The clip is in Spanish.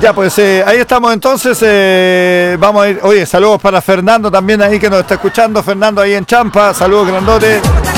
Ya, pues ahí estamos entonces. Vamos a ir. Oye, saludos para Fernando también ahí que nos está escuchando. Fernando ahí en Champa. Saludos grandotes.